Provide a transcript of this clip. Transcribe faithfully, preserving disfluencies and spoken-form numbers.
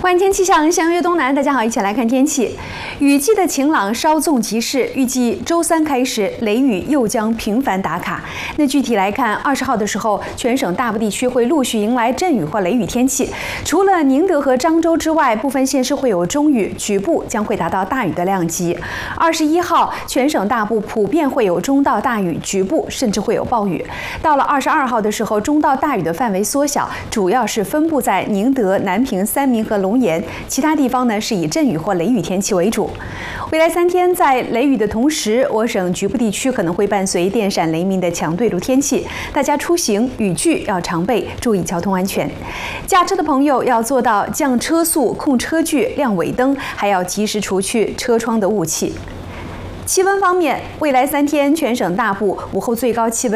欢迎天气象相约东南，大家好，一起来看天气。雨季的晴朗稍纵即逝，预计周三开始雷雨又将频繁打卡。那具体来看，二十号的时候，全省大部地区会陆续迎来阵雨或雷雨天气。除了宁德和漳州之外，部分县市会有中雨，局部将会达到大雨的量级。二十一号，全省大部普遍会有中到大雨，局部甚至会有暴雨。到了二十二号的时候，中到大雨的范围缩小，主要是分布在宁德、南平、三明和龙岩，其他地方呢是以阵雨或雷雨天气为主。未来三天在雷雨的同时，我省局部地区可能会伴随电闪雷鸣的强对流天气，大家出行雨具要常备，注意交通安全。驾车的朋友要做到降车速、控车距、亮尾灯，还要及时除去车窗的雾气。气温方面，未来三天全省大部午后最高气温